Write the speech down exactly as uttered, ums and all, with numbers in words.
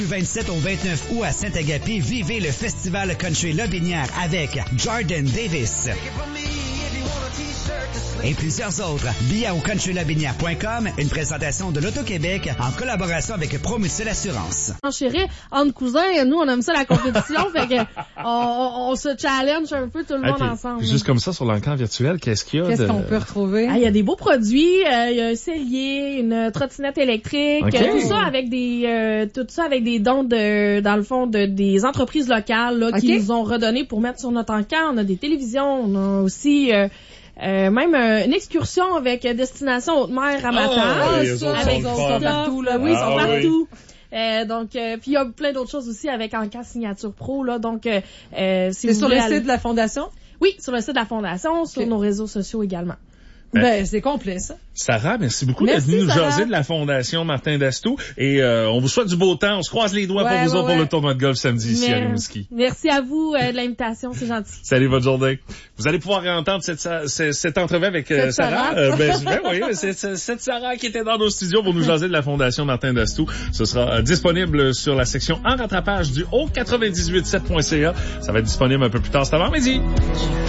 Du vingt-sept au vingt-neuf août à Saint-Agapi, vivez le Festival Country Lobinière avec Jordan Davis et plusieurs autres. Billets au country lobinière point com, une présentation de l'Auto-Québec en collaboration avec Promucil Assurance. Chérie, entre cousins, nous, on aime ça la compétition, fait que on, on, on se challenge un peu tout le hey, monde puis, ensemble. Juste comme ça, sur l'encan virtuel, qu'est-ce qu'il y a? Qu'est-ce de... qu'on peut retrouver? Ah, il y a des beaux produits, euh, il y a un cellier, une trottinette électrique, okay. euh, tout ça avec des euh, tout ça avec des dons de dans le fond de des entreprises locales là, okay. qui nous ont redonné pour mettre sur notre encan. On a des télévisions, on a aussi euh, Euh, même euh, une excursion avec euh, destination Haute-Mer à Matane. Ah, ça, avec sont ça, partout, là. Oui, ils sont Ah, partout. Oui. Euh, donc, euh, puis il y a plein d'autres choses aussi avec Encan Signature Pro, là. Donc, euh, euh, si C'est vous sur le voulez site aller... de la Fondation? Oui, sur le site de la Fondation, okay. sur nos réseaux sociaux également. Ben, ben c'est complet, ça. Sarah, merci beaucoup d'être venue nous jaser de la Fondation Martin Dastou. Et euh, on vous souhaite du beau temps. On se croise les doigts ouais, pour vous ouais, autres ouais. pour le tournoi de golf samedi ici Merci. à Rimouski. Merci à vous euh, de l'invitation, c'est gentil. Salut, bonne journée. Vous allez pouvoir entendre cette, cette, cette entrevue avec euh, Sarah. Sarah. Euh, ben, ben oui, c'est, c'est cette Sarah qui était dans nos studios pour nous jaser de la Fondation Martin Dastou. Ce sera euh, disponible sur la section en rattrapage du haut quatre-vingt-dix-huit sept point c a. Ça va être disponible un peu plus tard cet avant-midi.